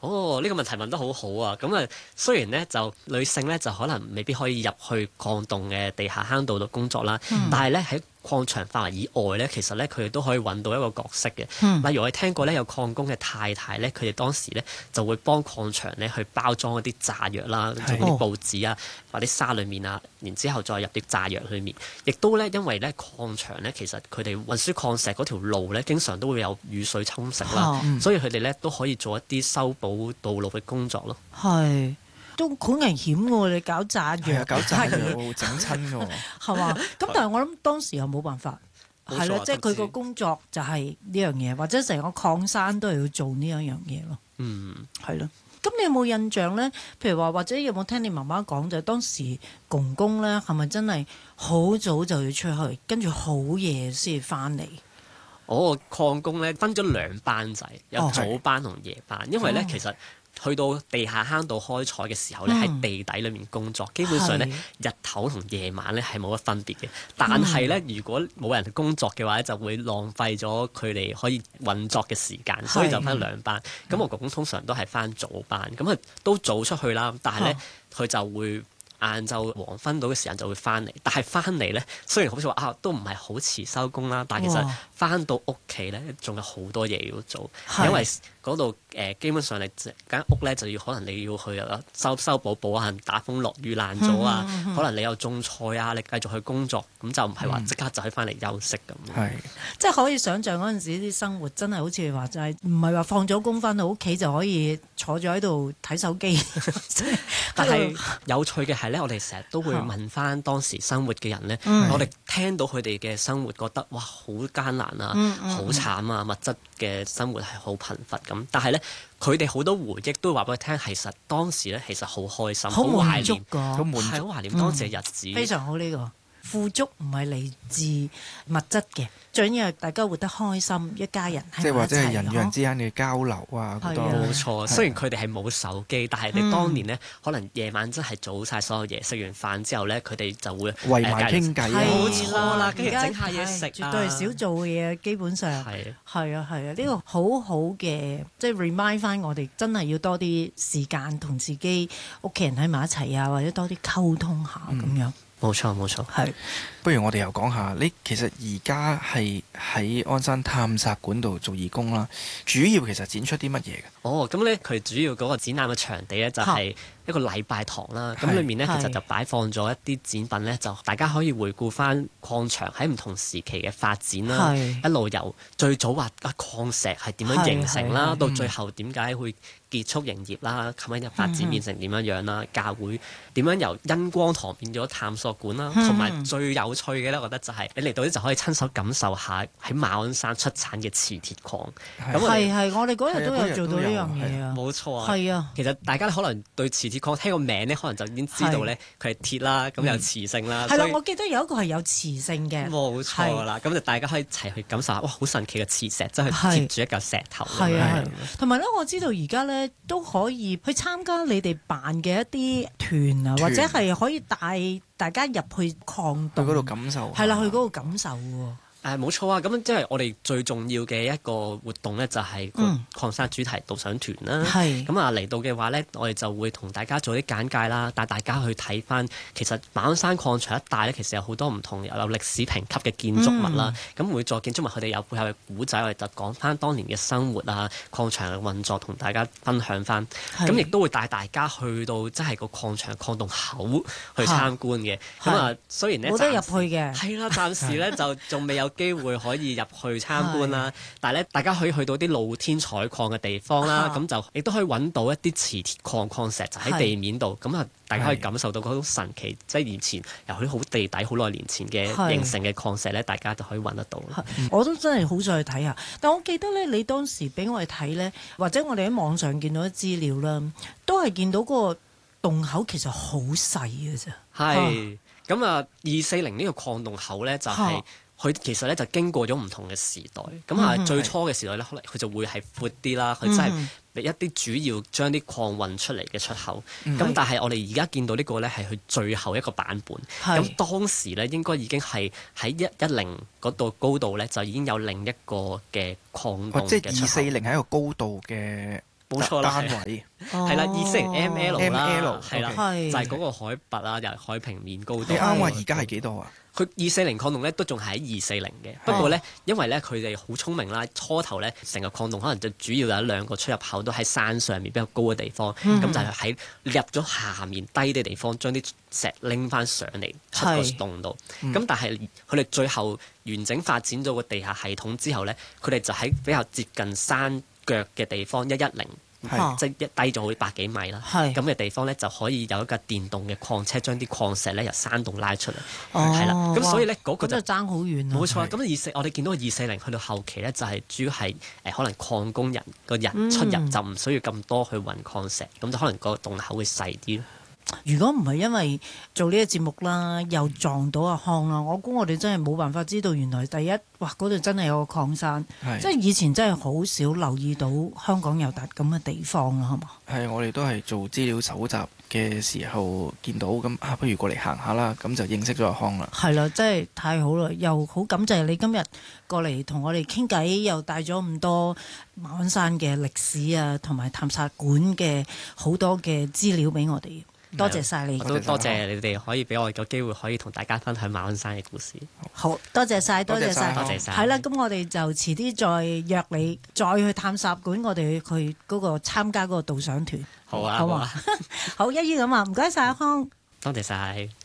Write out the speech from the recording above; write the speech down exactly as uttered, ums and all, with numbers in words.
哦，呢、這個問題問得好好啊！咁啊，雖然咧就女性咧就可能未必可以入去礦洞嘅地下坑道度工作啦，嗯、但係咧喺礦場範圍以外咧，其實咧佢哋都可以揾到一個角色嘅。嗯、例如我哋聽過咧有礦工嘅太太咧，佢哋當時咧就會幫礦場咧去包裝一啲炸藥啦，做啲報紙啊，或者沙裡面啊，然之後再入啲炸藥裡面。亦都咧因為咧礦場咧其實佢哋運輸礦石嗰條路咧，經常都會有雨水侵蝕啦，嗯、所以佢哋咧都可以做一啲修補道路嘅工作咯。 係。都好危險喎！你搞炸藥， 搞炸藥整親㗎喎， 係嘛？咁但係我諗當時又冇辦法，係咯，即係佢個工作就係呢樣嘢，或者成個礦山都係要做呢一樣嘢咯。 嗯， 係咯。咁你有冇印象咧？譬如話，或者有冇聽你媽媽講就係當時公公咧係咪真係好早就要出去，跟住好夜先翻嚟？ 我個礦工咧分咗兩班仔，有早班同夜班，哦、因為咧、哦、其實。去到地下坑道開採嘅時候咧，喺、嗯、地底裏面工作，基本上咧日頭同夜晚咧係冇乜分別嘅。但係咧，如果冇人工作嘅話咧，就會浪費咗佢哋可以運作嘅時間，所以就分兩班。咁、嗯、我公公通常都係返早班，咁佢都早出去啦，但係咧佢就會晏晝黃昏到嘅時間就會翻嚟。但係翻嚟咧，雖然好似話啊都唔係好遲收工啦，但係其實翻到屋企咧仲有好多嘢要做，因為嗰度誒基本上你間屋咧就要可能你要去修修補補啊，打風落雨爛咗啊，嗯嗯嗯、可能你有種菜啊，你繼續去工作，咁就唔係話即刻就可以翻嚟休息咁。係、嗯， 即係可以想像嗰陣時啲生活真係好似話就係唔係話放咗工翻到屋企就可以坐咗喺度睇手機。 但係有趣嘅係咧，我哋成日都會問翻當時生活嘅人咧，嗯、我哋聽到佢哋嘅生活覺得哇好艱難啊，好、嗯嗯、慘啊，物質嘅生活係好貧乏咁。但係咧，佢哋好多回憶都話俾我聽，其實當時咧其實好開心，好懷念，係好懷念當時嘅日子。 非常好呢、呢個富足唔係嚟自物質嘅，最緊要係大家活得開心，一家人喺埋一齊。 即係或者係人與人之間嘅交流啊，好多冇錯。雖然佢哋係冇手機，但係你當年咧，可能夜晚真係做晒所有嘢，食完飯之後咧，佢哋就會圍埋傾偈。 冇錯啦，跟住整下嘢食啊， 絕對係少做嘅嘢，基本上係係啊係啊，呢個好好嘅，即係 remind 翻我哋真係要多啲時間同自己屋企人喺埋一齊啊，或者多啲溝通下咁樣。 冇錯冇錯，係。 不如我哋又講下，你其實而家係喺鞍山探索館度做義工啦，主要其實展出啲乜嘢嘅？ 哦，咁咧佢主要嗰個展覽嘅場地咧就係一個禮拜堂啦，咁裏面咧其實就擺放咗一啲展品咧，就大家可以回顧翻礦場喺唔同時期嘅發展啦，一路由最早話啊礦石係點樣形成啦，到最後點解會結束營業啦，咁樣發展變成點樣樣啦，嗯、教會點樣由恩光堂變咗探索館啦，同埋、嗯、最有趣嘅咧，我覺得就係你嚟到呢就可以親手感受下喺馬鞍山出產嘅磁鐵礦。咁係係，我哋嗰日都有做到呢樣嘢啊！ 冇錯啊， 係啊。 其實大家可能對磁鐵礦聽個名咧，可能就已經知道咧佢係鐵啦，咁有磁性啦。 係啦，我記得有一個係有磁性嘅。 冇錯啦，咁就大家可以一齊去感受下，哇！好神奇嘅磁石，真係貼住一嚿石頭。 係啊，同埋咧，我知道而家咧都可以去參加你哋辦嘅一啲團啊，或者係可以帶大家入去礦洞， 去嗰度感受。 係啦，去嗰度感受喎。 誒冇錯啊！咁即係我哋最重要嘅一個活動咧，就係個礦山主題導賞團啦。係咁啊，嚟到嘅話咧，我哋就會同大家做啲簡介啦，帶大家去睇翻其實馬鞍山礦場一帶咧，其實有好多唔同有歷史評級嘅建築物啦。咁、嗯、每座建築物佢哋有背後嘅古仔，我哋就講翻當年嘅生活啊，礦場嘅運作，同大家分享翻。咁亦都會帶大家去到即係個礦場礦洞口去參觀嘅。咁啊，雖然咧冇得入去嘅， 係啦，暫時咧就仲未有機會可以入去參觀啦，但係咧大家可以去到啲露天採礦嘅地方啦，咁就亦都可以揾到一啲磁鐵礦礦石就喺地面度，咁啊大家可以感受到嗰種神奇，即係以前由啲好地底好耐年前嘅形成嘅礦石咧，大家就可以揾得到。 我都真係好想去睇下，但我記得咧，你當時俾我哋睇咧，或者我哋喺網上見到啲資料啦，都係見到嗰個洞口其實好細嘅啫。 係咁啊，二四零呢個礦洞口咧就係、是。佢其實咧就經過咗唔同嘅時代，咁啊、嗯、最初嘅時代咧，可能佢就會係闊啲啦，佢真係一啲主要將啲礦運出嚟嘅出口。咁、嗯、但係我哋而家見到呢個咧係佢最後一個版本。咁是當時咧應該已經係喺一一零嗰度高度咧就已經有另一個嘅礦洞嘅出口。 即係二四零係一個高度嘅冇錯啦， 單位係啦，二四零 M L 啦 M L， 係啦， 係就係嗰個海拔啊，又係海平面高度。 你啱話而家係幾多啊？ 佢二四零礦洞咧都仲係喺二四零嘅，不過咧因為咧佢哋好聰明啦，初頭咧成個礦洞可能就主要有兩個出入口都喺山上面比較高嘅地方，咁、 嗯、 就係喺入咗下面低啲地方將啲石拎翻上嚟出個洞度。咁、嗯、但係佢哋最後完整發展咗個地下系統之後咧，佢哋就喺比較接近山腳嘅地方一一零。係即係一低咗好百幾米啦，咁嘅地方咧就可以有一架電動嘅礦車將啲礦石咧由山洞拉出嚟，係啦、哦，咁所以咧嗰個就爭好遠啊！ 冇錯，咁二四我哋見到個二四零去到後期咧就係主要係誒可能礦工人個人出入、嗯、就唔需要咁多去運礦石，咁就可能個洞口會細啲咯。 如果唔係因為做呢個節目啦，又撞到阿康啦，我估我哋真係冇辦法知道原來第一，哇嗰度真係有個礦山，即係以前真係好少留意到香港有笪咁嘅地方啊，係嘛？係我哋都係做資料搜集嘅時候見到，咁啊不如過嚟行下啦，咁就認識咗阿康啦。係啦，真係太好啦，又好感謝你今日過嚟同我哋傾偈，又帶咗咁多馬鞍山嘅歷史啊，同埋探索館嘅好多嘅資料俾我哋。多謝晒你， 我都多謝你哋可以俾我個機會，可以同大家分享馬鞍山嘅故事。 好多謝晒，多謝晒， 多謝晒。 係啦，咁我哋就遲啲再約你，再去探索館，我哋去嗰個參加嗰個導賞團。 好啊， 好啊，好，一於咁啊，唔該晒阿康， 多謝晒。